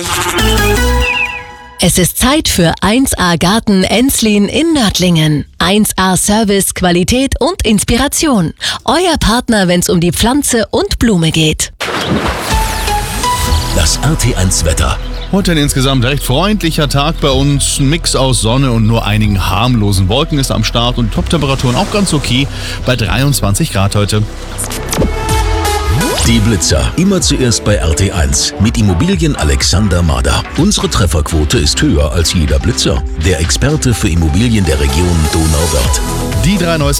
Es ist Zeit für 1A Garten Enslin in Nördlingen. 1A Service, Qualität und Inspiration. Euer Partner, wenn es um die Pflanze und Blume geht. Das RT1 Wetter. Heute ein insgesamt recht freundlicher Tag bei uns. Ein Mix aus Sonne und nur einigen harmlosen Wolken ist am Start und Top-Temperaturen auch ganz okay bei 23 Grad heute. Die Blitzer. Immer zuerst bei RT1 mit Immobilien Alexander Mader. Unsere Trefferquote ist höher als jeder Blitzer. Der Experte für Immobilien der Region Donauwörth. Die drei neuesten